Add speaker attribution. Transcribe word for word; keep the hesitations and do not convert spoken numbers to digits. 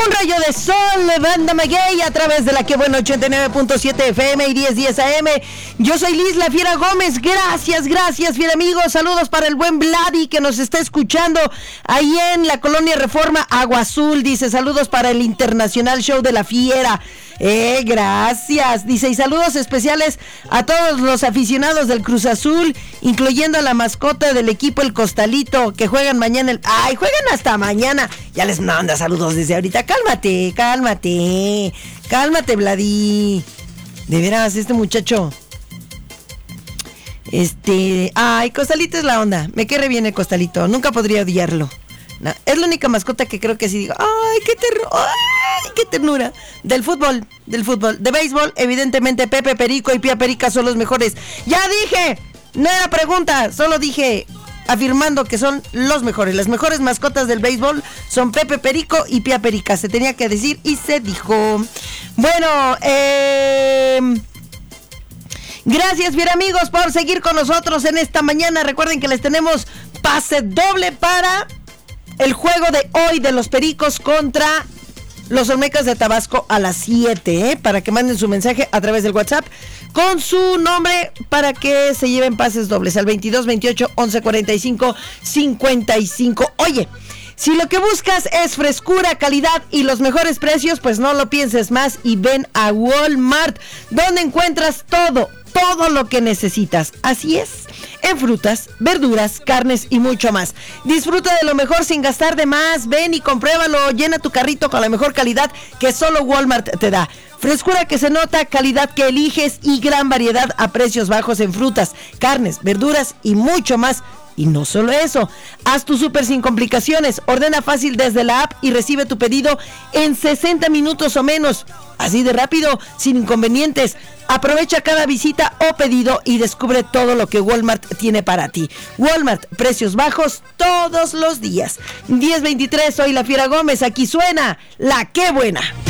Speaker 1: Un rayo de sol, banda Maguey, a través de la que bueno ochenta y nueve punto siete F M y diez diez A M. Yo soy Liz La Fiera Gómez. Gracias, gracias, fiel amigos. Saludos para el buen Vladi que nos está escuchando ahí en la colonia Reforma Agua Azul. Dice saludos para el Internacional Show de la Fiera. Eh, gracias. Dice, y saludos especiales a todos los aficionados del Cruz Azul, incluyendo a la mascota del equipo, el Costalito, que juegan mañana. El... Ay, juegan hasta mañana. Ya les manda saludos desde ahorita. Cálmate, cálmate. Cálmate, Vladi. De veras, este muchacho. Este... Ay, Costalito es la onda. Me quiere bien el Costalito. Nunca podría odiarlo. No, es la única mascota que creo que sí digo, ay, qué ternura, ay, qué ternura. Del fútbol, del fútbol, de béisbol, evidentemente Pepe Perico y Pía Perica son los mejores. Ya dije, no era pregunta, solo dije afirmando que son los mejores. Las mejores mascotas del béisbol son Pepe Perico y Pía Perica. Se tenía que decir y se dijo. Bueno, eh... gracias, bien amigos, por seguir con nosotros en esta mañana. Recuerden que les tenemos pase doble para el juego de hoy de los Pericos contra los Olmecas de Tabasco a las siete, ¿eh? Para que manden su mensaje a través del WhatsApp con su nombre para que se lleven pases dobles al veintidós veintiocho once cuarenta y cinco cincuenta y cinco. Oye, si lo que buscas es frescura, calidad y los mejores precios, pues no lo pienses más y ven a Walmart, donde encuentras todo, todo lo que necesitas. Así es, en frutas, verduras, carnes y mucho más. Disfruta de lo mejor sin gastar de más. Ven y compruébalo, llena tu carrito con la mejor calidad que solo Walmart te da. Frescura que se nota, calidad que eliges y gran variedad a precios bajos en frutas, carnes, verduras y mucho más. Y no solo eso, haz tu súper sin complicaciones, ordena fácil desde la app y recibe tu pedido en sesenta minutos o menos. Así de rápido, sin inconvenientes. Aprovecha cada visita o pedido y descubre todo lo que Walmart tiene para ti. Walmart, precios bajos todos los días. diez veintitrés, soy La Fiera Gómez, aquí suena La Qué Buena.